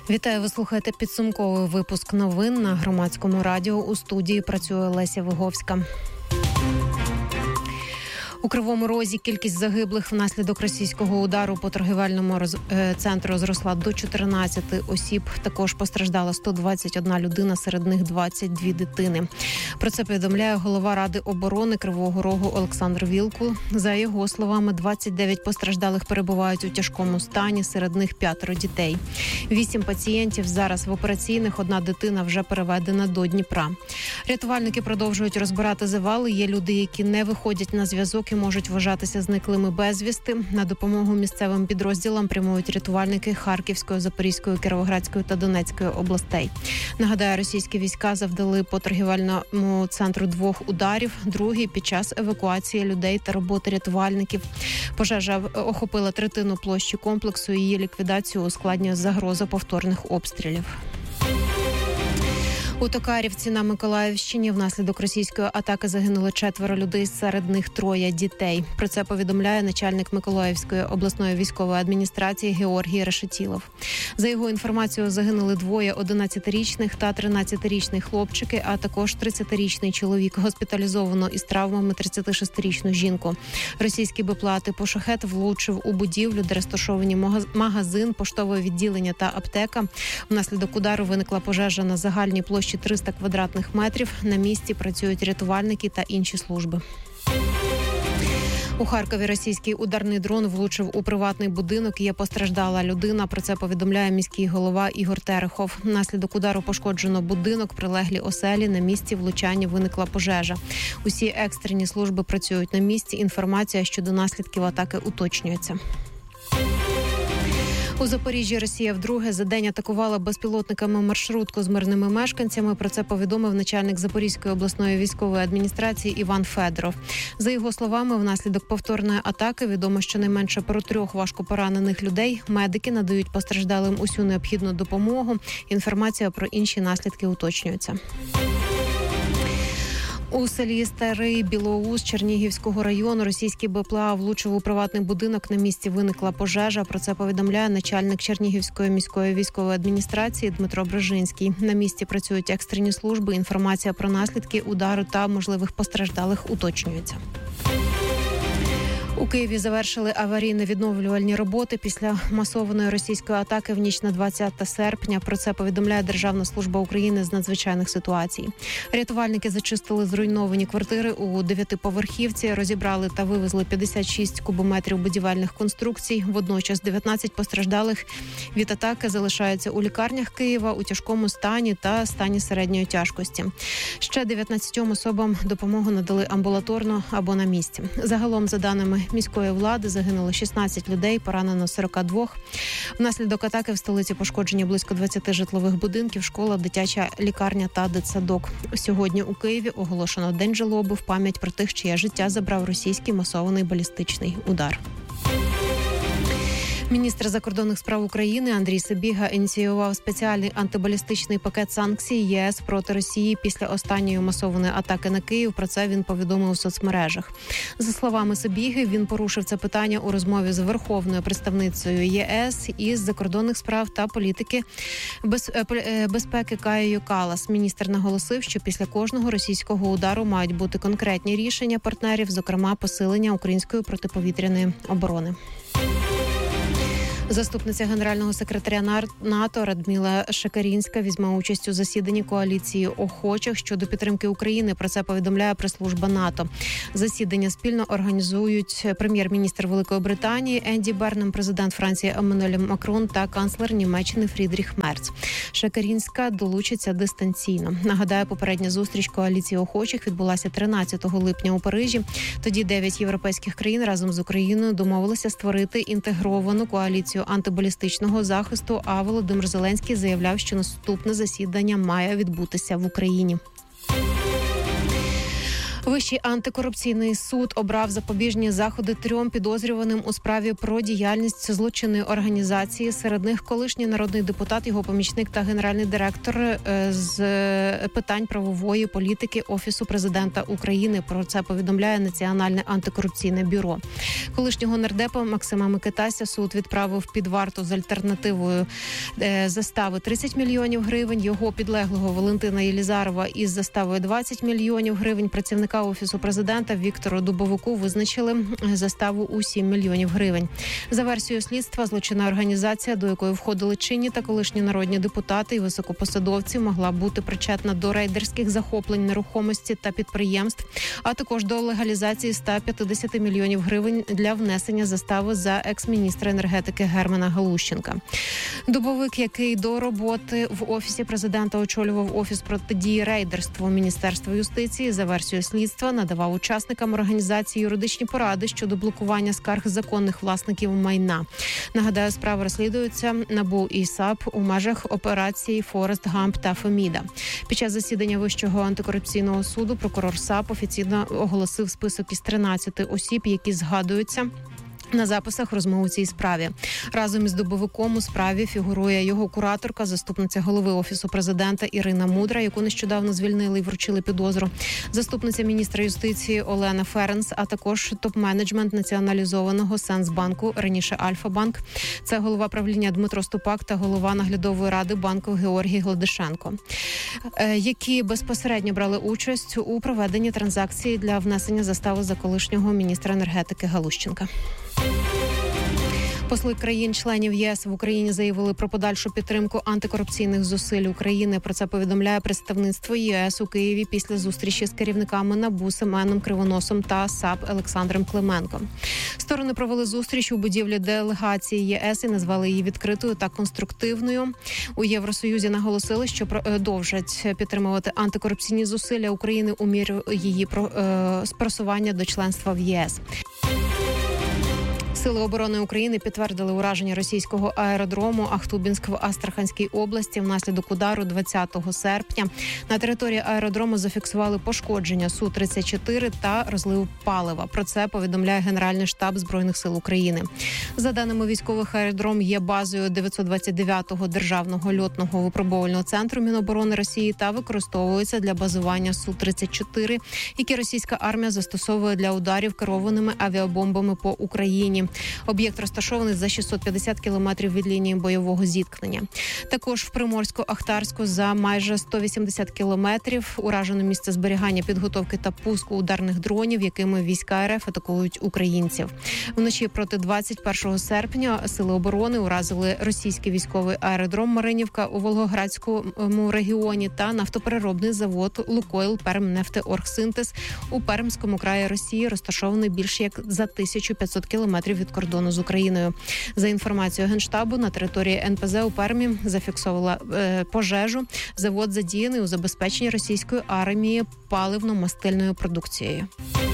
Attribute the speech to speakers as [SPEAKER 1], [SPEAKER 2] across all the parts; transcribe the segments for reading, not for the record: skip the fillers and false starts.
[SPEAKER 1] Вітаю, ви слухаєте підсумковий випуск новин на Громадському радіо. У студії працює Леся Виговська. У Кривому Розі кількість загиблих внаслідок російського удару по торгівельному центру зросла до 14 осіб. Також постраждала 121 людина, серед них 22 дитини. Про це повідомляє голова Ради оборони Кривого Рогу Олександр Вілкул. За його словами, 29 постраждалих перебувають у тяжкому стані, серед них 5 дітей. 8 пацієнтів зараз в операційних, 1 дитина вже переведена до Дніпра. Рятувальники продовжують розбирати завали. Є люди, які не виходять на зв'язок і можуть вважатися зниклими безвісти. На допомогу місцевим підрозділам прямують рятувальники Харківської, Запорізької, Кіровоградської та Донецької областей. Нагадаю, російські війська завдали по торгівельному центру 2 ударів, другий під час евакуації людей та роботи рятувальників. Пожежа охопила третину площі комплексу, її ліквідацію ускладнює загроза повторних обстрілів. У Токарівці на Миколаївщині внаслідок російської атаки загинули 4 людей, серед них 3 дітей. Про це повідомляє начальник Миколаївської обласної військової адміністрації Георгій Решетілов. За його інформацією, загинули 2 11-річних та 13-річних хлопчики, а також 30-річний чоловік. Госпіталізовано із травмами 36-річну жінку. Російський БПЛА типу «Шахет» влучив у будівлю, де розташовані магазин, поштове відділення та аптека. Внаслідок удару виникла пожежа на загальній площі 300 квадратних метрів. На місці працюють рятувальники та інші служби. У Харкові російський ударний дрон влучив у приватний будинок. Є постраждала людина. Про це повідомляє міський голова Ігор Терехов. Внаслідок удару пошкоджено будинок, прилеглі оселі. На місці влучання виникла пожежа. Усі екстрені служби працюють на місці. Інформація щодо наслідків атаки уточнюється. У Запоріжжі Росія вдруге за день атакувала безпілотниками маршрутку з мирними мешканцями. Про це повідомив начальник Запорізької обласної військової адміністрації Іван Федоров. За його словами, внаслідок повторної атаки відомо щонайменше про 3 важкопоранених людей. Медики надають постраждалим усю необхідну допомогу. Інформація про інші наслідки уточнюється. У селі Старий Білоус Чернігівського району російський БПЛА влучив у приватний будинок. На місці виникла пожежа. Про це повідомляє начальник Чернігівської міської військової адміністрації Дмитро Брижинський. На місці працюють екстрені служби. Інформація про наслідки удару та можливих постраждалих уточнюється. У Києві завершили аварійно-відновлювальні роботи після масованої російської атаки в ніч на 20 серпня. Про це повідомляє Державна служба України з надзвичайних ситуацій. Рятувальники зачистили зруйновані квартири у 9-поверхівці, розібрали та вивезли 56 кубометрів будівельних конструкцій. Водночас 19 постраждалих від атаки залишаються у лікарнях Києва у тяжкому стані та стані середньої тяжкості. Ще 19 особам допомогу надали амбулаторно або на місці. Загалом, за даними міської влади, загинуло 16 людей, поранено 42. Внаслідок атаки в столиці пошкоджені близько 20 житлових будинків, школа, дитяча лікарня та дитсадок. Сьогодні у Києві оголошено День жалоби в пам'ять про тих, чиє життя забрав російський масований балістичний удар. Міністр закордонних справ України Андрій Сибіга ініціював спеціальний антибалістичний пакет санкцій ЄС проти Росії після останньої масованої атаки на Київ. Про це він повідомив у соцмережах. За словами Сибіги, він порушив це питання у розмові з верховною представницею ЄС із закордонних справ та політики безпеки Каєю Каллас. Міністр наголосив, що після кожного російського удару мають бути конкретні рішення партнерів, зокрема посилення української протиповітряної оборони. Заступниця генерального секретаря НАТО Радмила Шекерінська візьме участь у засіданні коаліції охочих щодо підтримки України. Про це повідомляє прес-служба НАТО. Засідання спільно організують прем'єр-міністр Великої Британії Енді Бернем, президент Франції Еммануель Макрон та канцлер Німеччини Фрідріх Мерц. Шекерінська долучиться дистанційно. Нагадаю, попередня зустріч коаліції охочих відбулася 13 липня у Парижі. Тоді 9 європейських країн разом з Україною домовилися створити інтегровану коаліцію антибалістичного захисту, а Володимир Зеленський заявляв, що наступне засідання має відбутися в Україні. Вищий антикорупційний суд обрав запобіжні заходи 3 підозрюваним у справі про діяльність злочинної організації. Серед них колишній народний депутат, його помічник та генеральний директор з питань правової політики Офісу президента України. Про це повідомляє Національне антикорупційне бюро. Колишнього нардепа Максима Микитася суд відправив під варту з альтернативою застави 30 мільйонів гривень. Його підлеглого Валентина Єлізарова із заставою 20 мільйонів гривень. Працівника Офісу президента Віктору Дубовику визначили заставу у 7 мільйонів гривень. За версією слідства, злочинна організація, до якої входили чинні та колишні народні депутати і високопосадовці, могла бути причетна до рейдерських захоплень нерухомості та підприємств, а також до легалізації 150 мільйонів гривень для внесення застави за екс-міністра енергетики Германа Галущенка. Дубовик, який до роботи в Офісі президента очолював Офіс протидії рейдерству Міністерства юстиції, за версією слідства надавав учасникам організації юридичні поради щодо блокування скарг законних власників майна. Нагадаю, справа розслідується НАБУ і САП у межах операції «Форест Гамп» та «Феміда». Під час засідання Вищого антикорупційного суду прокурор САП офіційно оголосив список із 13 осіб, які згадуються на записах розмов у цій справі. Разом із Дубовиком у справі фігурує його кураторка, заступниця голови Офісу президента Ірина Мудра, яку нещодавно звільнили і вручили підозру, заступниця міністра юстиції Олена Ференс, а також топ-менеджмент націоналізованого Сенсбанку, раніше Альфа-банк. Це голова правління Дмитро Ступак та голова наглядової ради банку Георгій Гладишенко, які безпосередньо брали участь у проведенні транзакції для внесення застави за колишнього міністра енергетики Галущенка. Посли країн-членів ЄС в Україні заявили про подальшу підтримку антикорупційних зусиль України. Про це повідомляє представництво ЄС у Києві після зустрічі з керівниками НАБУ Семеном Кривоносом та САП Олександром Клименком. Сторони провели зустріч у будівлі делегації ЄС і назвали її відкритою та конструктивною. У Євросоюзі наголосили, що продовжать підтримувати антикорупційні зусилля України у мірі її просування до членства в ЄС. Сили оборони України підтвердили ураження російського аеродрому Ахтубінськ в Астраханській області внаслідок удару 20 серпня. На території аеродрому зафіксували пошкодження Су-34 та розлив палива. Про це повідомляє Генеральний штаб Збройних сил України. За даними військових, аеродром є базою 929-го державного льотного випробовувального центру Міноборони Росії та використовується для базування Су-34, які російська армія застосовує для ударів керованими авіабомбами по Україні. Об'єкт розташований за 650 кілометрів від лінії бойового зіткнення. Також в Приморську-Ахтарську за майже 180 кілометрів уражено місце зберігання, підготовки та пуску ударних дронів, якими війська РФ атакують українців. Вночі проти 21 серпня Сили оборони уразили російський військовий аеродром Маринівка у Волгоградському регіоні та нафтопереробний завод «Лукойл Пермнефтеоргсинтез» у Пермському краї Росії, розташований більше як за 1500 кілометрів від кордону з Україною. За інформацією Генштабу, на території НПЗ у Пермі зафіксувала пожежу. Завод задіяний у забезпеченні російської армії паливно-мастильною продукцією.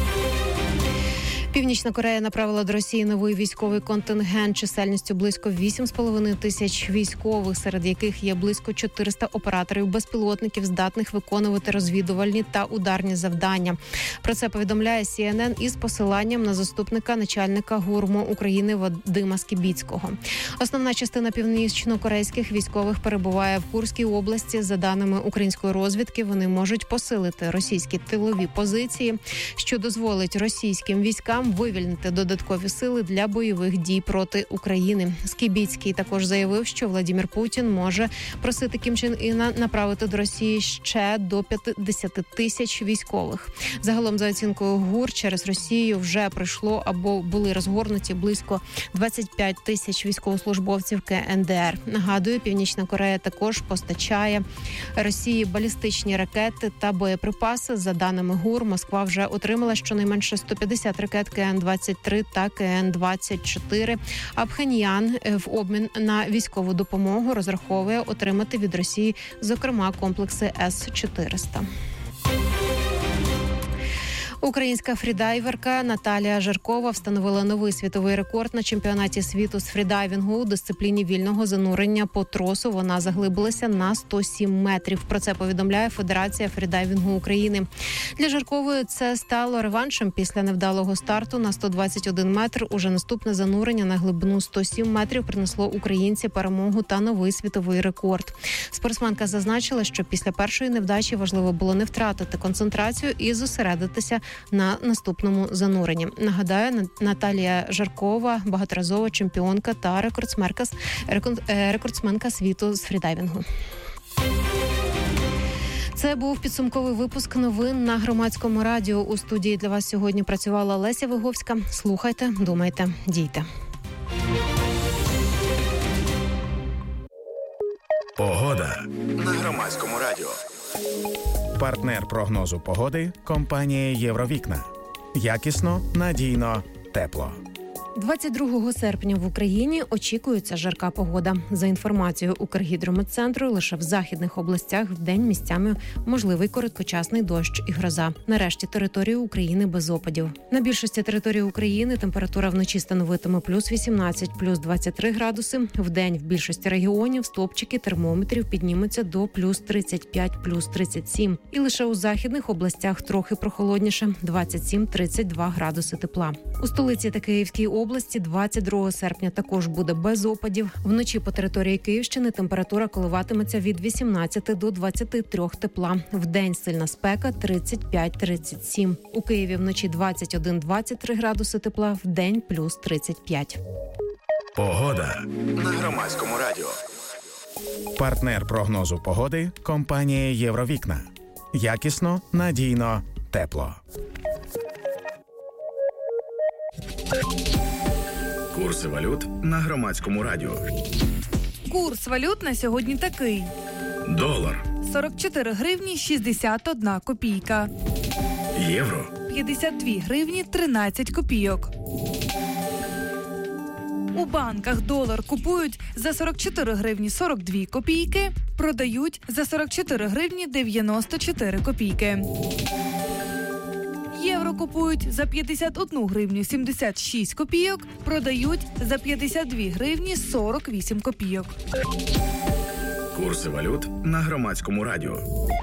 [SPEAKER 1] Північна Корея направила до Росії новий військовий контингент чисельністю близько 8,5 тисяч військових, серед яких є близько 400 операторів безпілотників, здатних виконувати розвідувальні та ударні завдання. Про це повідомляє CNN із посиланням на заступника начальника ГУРМу України Вадима Скібіцького. Основна частина північно-корейських військових перебуває в Курській області. За даними української розвідки, вони можуть посилити російські тилові позиції, що дозволить російським військам вивільнити додаткові сили для бойових дій проти України. Скібіцький також заявив, що Владимир Путін може просити Кім Чен Іна направити до Росії ще до 50 тисяч військових. Загалом, за оцінкою ГУР, через Росію вже прийшло або були розгорнуті близько 25 тисяч військовослужбовців КНДР. Нагадую, Північна Корея також постачає Росії балістичні ракети та боєприпаси. За даними ГУР, Москва вже отримала щонайменше 150 ракет КН-23 та КН-24, а Пхеньян в обмін на військову допомогу розраховує отримати від Росії, зокрема, комплекси С-400. Українська фрідайверка Наталія Жаркова встановила новий світовий рекорд на чемпіонаті світу з фрідайвінгу у дисципліні вільного занурення по тросу. Вона заглибилася на 107 метрів. Про це повідомляє Федерація фрідайвінгу України. Для Жаркової це стало реваншем після невдалого старту на 121 метр. Уже наступне занурення на глибину 107 метрів принесло українці перемогу та новий світовий рекорд. Спортсменка зазначила, що після першої невдачі важливо було не втратити концентрацію і зосередитися на наступному зануренні. Нагадаю, Наталія Жаркова – багаторазова чемпіонка та рекордсменка світу з фрідайвінгу. Це був підсумковий випуск новин на Громадському радіо. У студії для вас сьогодні працювала Леся Виговська. Слухайте, думайте, дійте.
[SPEAKER 2] Погода на Громадському радіо. Партнер прогнозу погоди – компанія «Євровікна». Якісно, надійно, тепло.
[SPEAKER 1] 22 серпня в Україні очікується жарка погода. За інформацією Укргідрометцентру, лише в західних областях вдень місцями можливий короткочасний дощ і гроза. Нарешті території України без опадів. На більшості території України температура вночі становитиме плюс 18, плюс 23 градуси. Вдень в більшості регіонів стовпчики термометрів піднімуться до плюс 35, плюс 37. І лише у західних областях трохи прохолодніше – 27-32 градуси тепла. У столиці та Київській області 22 серпня також буде без опадів. Вночі по території Київщини температура коливатиметься від 18 до 23 тепла. Вдень сильна спека 35-37. У Києві вночі 21-23 градуси тепла, вдень плюс 35.
[SPEAKER 2] Погода на Громадському радіо. Партнер прогнозу погоди – компанія «Євровікна». Якісно, надійно, тепло. Курси валют на Громадському радіо.
[SPEAKER 3] Курс валют на сьогодні такий.
[SPEAKER 2] Долар.
[SPEAKER 3] 44 гривні 61 копійка.
[SPEAKER 2] Євро.
[SPEAKER 3] 52 гривні 13 копійок. У банках долар купують за 44 гривні 42 копійки, продають за 44 гривні 94 копійки. Євро купують за 51 гривню 76 копійок, продають за 52 гривні 48 копійок.
[SPEAKER 2] Курси валют на Громадському радіо.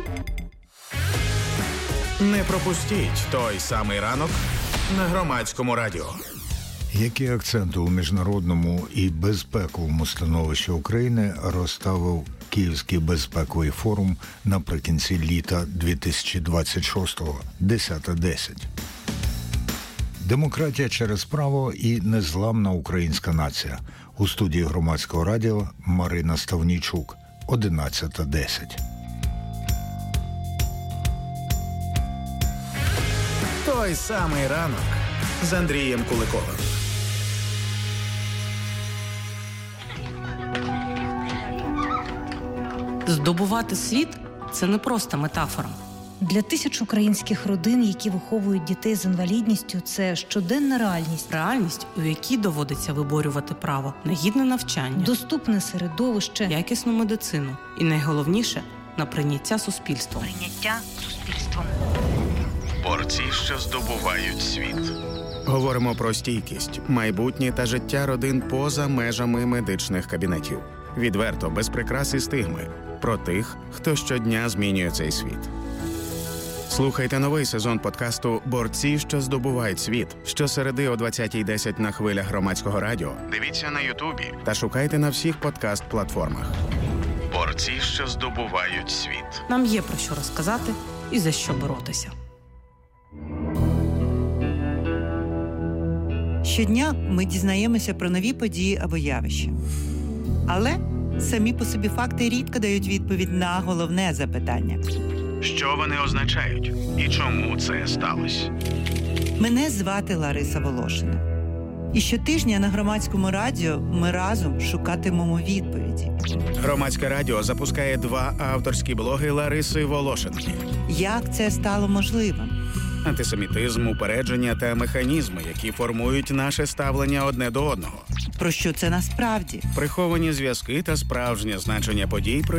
[SPEAKER 2] Не пропустіть той самий ранок на Громадському радіо.
[SPEAKER 4] Які акценти у міжнародному і безпековому становищі України розставив Київський безпековий форум наприкінці літа 2026-го, 10.10. Демократія через право і незламна українська нація. У студії Громадського радіо Марина Ставнійчук, 11.10.
[SPEAKER 2] Той самий ранок з Андрієм Куликовим.
[SPEAKER 5] Здобувати світ – це не просто метафора.
[SPEAKER 6] Для тисяч українських родин, які виховують дітей з інвалідністю, це щоденна реальність.
[SPEAKER 5] Реальність, у якій доводиться виборювати право на гідне навчання,
[SPEAKER 6] доступне середовище,
[SPEAKER 5] якісну медицину і, найголовніше, на прийняття суспільством.
[SPEAKER 2] Борці, що здобувають світ. Говоримо про стійкість, майбутнє та життя родин поза межами медичних кабінетів. Відверто, без прикрас і стигми. Про тих, хто щодня змінює цей світ. Слухайте новий сезон подкасту «Борці, що здобувають світ» щосереди о 20:10 на хвилях Громадського радіо. Дивіться на Ютубі та шукайте на всіх подкаст-платформах. Борці, що здобувають світ.
[SPEAKER 5] Нам є про що розказати і за що боротися.
[SPEAKER 7] Щодня ми дізнаємося про нові події або явища. Але самі по собі факти рідко дають відповідь на головне запитання.
[SPEAKER 2] Що вони означають і чому це сталося?
[SPEAKER 7] Мене звати Лариса Волошина. І щотижня на Громадському радіо ми разом шукатимемо відповіді.
[SPEAKER 2] Громадське радіо запускає 2 авторські блоги Лариси Волошинки.
[SPEAKER 7] Як це стало можливим?
[SPEAKER 2] Антисемітизм, упередження та механізми, які формують наше ставлення одне до одного.
[SPEAKER 7] Про що це насправді?
[SPEAKER 2] Приховані зв'язки та справжнє значення подій, про